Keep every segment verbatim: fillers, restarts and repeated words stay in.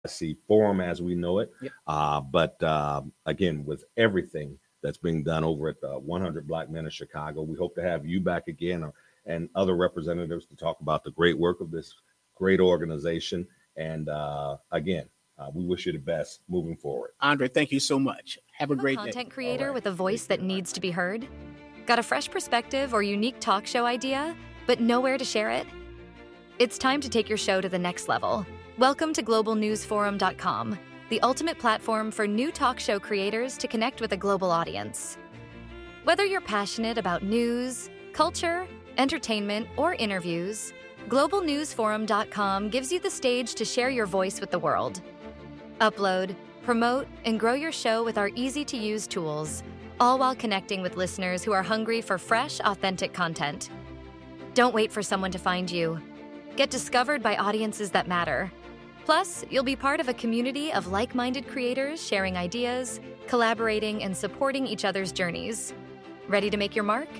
C Forum as we know it. Yep. Uh, but uh, again, with everything that's being done over at the one hundred Black Men of Chicago, we hope to have you back again or, and other representatives to talk about the great work of this great organization. And uh, again, uh, we wish you the best moving forward. Andre, thank you so much. Have a I'm a great content day. creator right. with a voice that needs to be heard? Got a fresh perspective or unique talk show idea, but nowhere to share it? It's time to take your show to the next level. Welcome to global news forum dot com, the ultimate platform for new talk show creators to connect with a global audience. Whether you're passionate about news, culture, entertainment, or interviews, global news forum dot com gives you the stage to share your voice with the world. Upload, promote, and grow your show with our easy-to-use tools, all while connecting with listeners who are hungry for fresh, authentic content. Don't wait for someone to find you. Get discovered by audiences that matter. Plus, you'll be part of a community of like-minded creators sharing ideas, collaborating, and supporting each other's journeys. Ready to make your mark?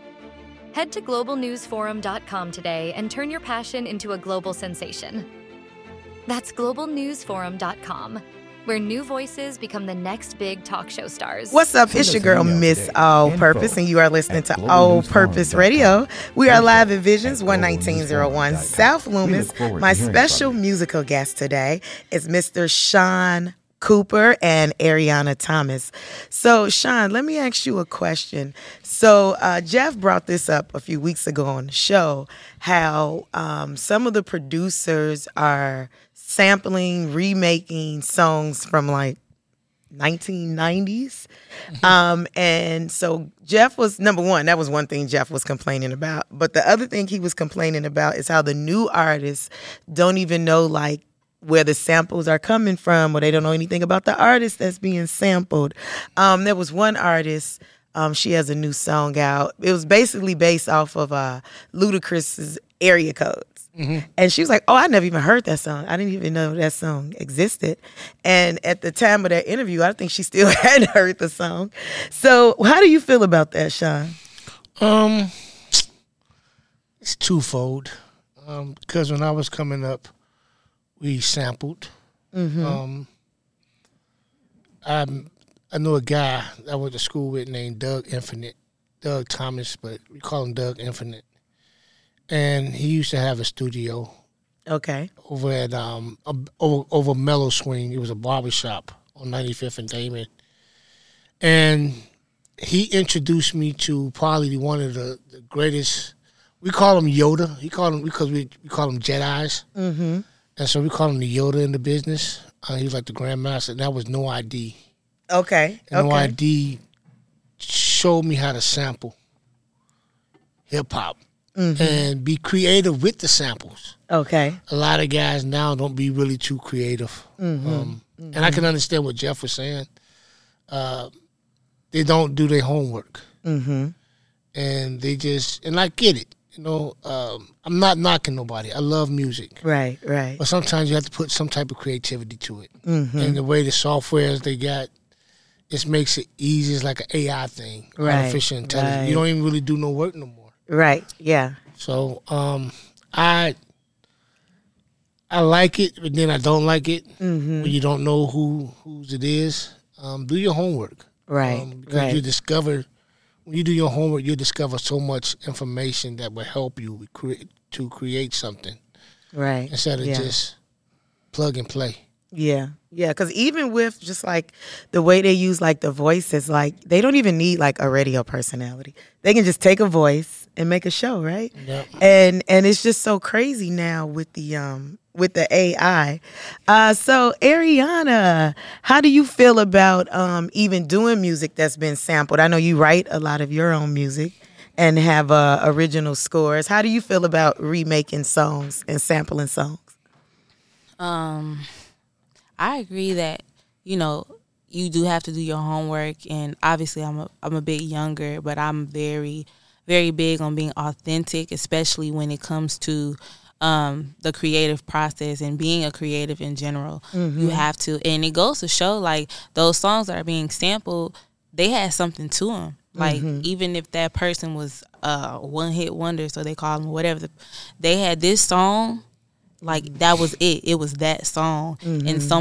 Head to global news forum dot com today and turn your passion into a global sensation. That's global news forum dot com, where new voices become the next big talk show stars. What's up? It's your girl, Miss All Purpose, and you are listening to All Purpose Radio. We are live at Visions one nineteen oh one South Loomis. My special musical guest today is Mister Sean Cooper and Ariana Thomas. So, Sean, let me ask you a question. So, uh, Jeff brought this up a few weeks ago on the show, how um, some of the producers are sampling, remaking songs from like nineteen nineties. Um, and so Jeff was, number one, that was one thing Jeff was complaining about. But the other thing he was complaining about is how the new artists don't even know like where the samples are coming from, or they don't know anything about the artist that's being sampled. Um, there was one artist, um, she has a new song out. It was basically based off of uh, Ludacris's Area Codes. Mm-hmm. And she was like, oh, I never even heard that song. I didn't even know that song existed. And at the time of that interview, I think she still hadn't heard the song. So how do you feel about that, Sean? Um, it's twofold. Um, because when I was coming up, we sampled. Mm-hmm. Um, I I know a guy I went to school with named Doug Infinite, Doug Thomas, but we call him Doug Infinite. And he used to have a studio. Okay. Over at um a, over over Mellow Swing. It was a barbershop on ninety-fifth and Damon. And he introduced me to probably one of the, the greatest. We call him Yoda. He called him because we we call him Jedis. Mm-hmm. And so we call him the Yoda in the business. Uh, he was like the grandmaster, and that was No I D. Okay. And okay. No I D showed me how to sample hip hop. Mm-hmm. And be creative with the samples. Okay. A lot of guys now don't be really too creative. Mm-hmm. Um, mm-hmm. And I can understand what Jeff was saying. Uh, they don't do their homework. Mm-hmm. And they just, and I get it. You know, um, I'm not knocking nobody. I love music. Right, right. But sometimes you have to put some type of creativity to it. Mm-hmm. And the way the softwares they got, it makes it easy. It's like an A I thing. Right, artificial intelligence. right. You don't even really do no work no more. Right, yeah. So um, I I like it, but then I don't like it mm-hmm. when you don't know who whose it is. Um, do your homework. Right, um, because right. you discover, when you do your homework, you discover so much information that will help you cre- to create something. Right. Instead of yeah. just plug and play. Yeah, yeah, because even with just like the way they use like the voices, like they don't even need like a radio personality. They can just take a voice and make a show, right? Yep. And and it's just so crazy now with the um with the A I. Uh, so Ariana, how do you feel about um even doing music that's been sampled? I know you write a lot of your own music and have uh, original scores. How do you feel about remaking songs and sampling songs? Um. I agree that, you know, you do have to do your homework, and obviously I'm a, I'm a bit younger, but I'm very, very big on being authentic, especially when it comes to um, the creative process and being a creative in general. Mm-hmm. You have to, and it goes to show, like, those songs that are being sampled, they had something to them. Like, mm-hmm. even if that person was a one-hit wonder, so they call them whatever, they had this song Like that was it. It was that song, Mhm. and so